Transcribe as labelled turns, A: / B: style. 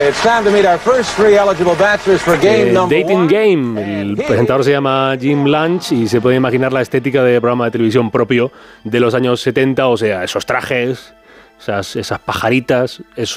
A: Dating Game. El presentador se llama Jim Lange y se puede imaginar la estética de programa de televisión propio de los años 70, o sea, esos trajes, esas pajaritas, esos